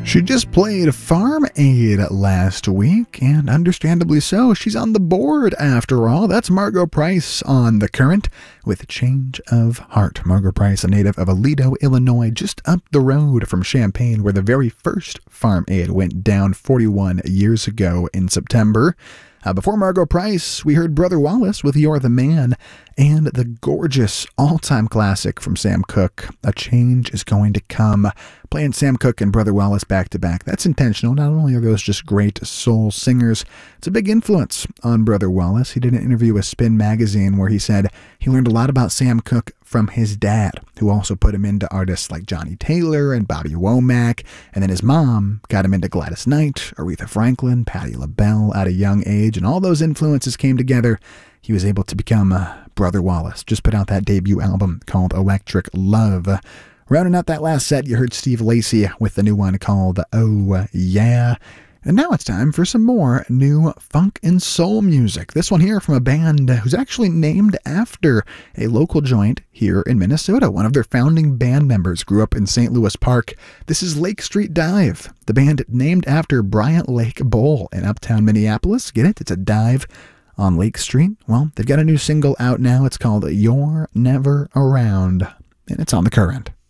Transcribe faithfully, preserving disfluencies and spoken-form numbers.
She just played Farm Aid last week, and understandably so. She's on the board after all. That's Margo Price on The Current with Change of Heart. Margo Price, a native of Aledo, Illinois, just up the road from Champaign, where the very first Farm Aid went down forty-one years ago in September. Uh, before Margo Price, we heard Brother Wallace with You're the Man, and the gorgeous all-time classic from Sam Cooke, A Change is Going to Come. Playing Sam Cooke and Brother Wallace back-to-back. That's intentional. Not only are those just great soul singers, it's a big influence on Brother Wallace. He did an interview with Spin Magazine where he said he learned a lot about Sam Cooke from his dad, who also put him into artists like Johnny Taylor and Bobby Womack, and then his mom got him into Gladys Knight, Aretha Franklin, Patti LaBelle at a young age, and all those influences came together. He was able to become uh, Brother Wallace. Just put out that debut album called Electric Love. Rounding out that last set, you heard Steve Lacy with the new one called Oh Yeah. And now it's time for some more new funk and soul music. This one here from a band who's actually named after a local joint here in Minnesota. One of their founding band members grew up in Saint Louis Park. This is Lake Street Dive, the band named after Bryant Lake Bowl in uptown Minneapolis. Get it? It's a dive on Lake Street. Well, they've got a new single out now. It's called You're Never Around, and it's on The Current.